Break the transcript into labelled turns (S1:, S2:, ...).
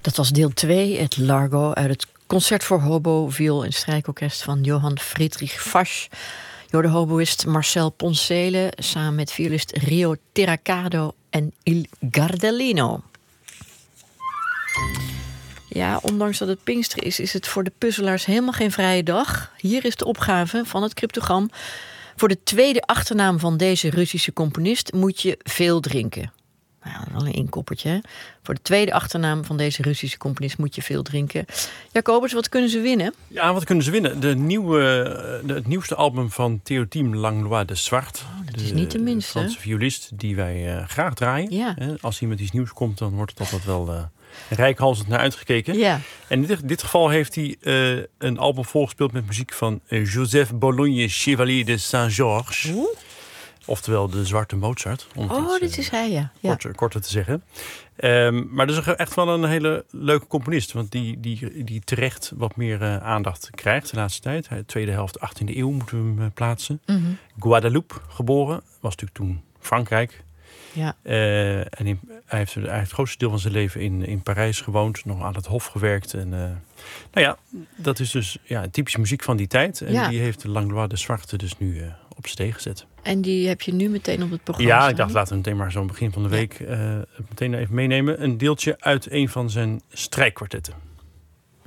S1: Dat was deel 2, het Largo, uit het concert voor hobo, viool en strijkorkest van Johann Friedrich Fasch. Door de hoboïst Marcel Poncele samen met violist Rio Terracado en Il Gardellino. Ja, ondanks dat het Pinkster is het voor de puzzelaars helemaal geen vrije dag. Hier is de opgave van het cryptogram. Voor de tweede achternaam van deze Russische componist moet je veel drinken. Nou, wel een inkoppertje, hè? Voor de tweede achternaam van deze Russische componist moet je veel drinken. Jacobus, wat kunnen ze winnen?
S2: Ja, wat kunnen ze winnen? Het nieuwste album van Théotime Langlois de Zwart.
S1: Dat is niet de minste.
S2: Franse violist die wij graag draaien.
S1: Ja.
S2: Als hij met iets nieuws komt, dan wordt het altijd wel reikhalzend naar uitgekeken.
S1: Ja.
S2: En in dit geval heeft hij een album volgespeeld met muziek van Joseph Bologne Chevalier de Saint-Georges. Oftewel de Zwarte Mozart.
S1: Dit is hij, ja.
S2: Korter te zeggen. Maar dat is echt wel een hele leuke componist. Want die terecht wat meer aandacht krijgt de laatste tijd. De tweede helft 18e eeuw moeten we hem plaatsen.
S1: Mm-hmm.
S2: Guadeloupe geboren. Was natuurlijk toen Frankrijk.
S1: Ja.
S2: En hij heeft het grootste deel van zijn leven in Parijs gewoond. Nog aan het Hof gewerkt. En dat is dus typische muziek van die tijd. En die heeft Langlois de Zwarte dus nu op steeg gezet.
S1: En die heb je nu meteen op het programma
S2: Ja,
S1: staan?
S2: ik dacht laten we meteen maar zo'n begin van de week meteen even meenemen. Een deeltje uit een van zijn strijkkwartetten.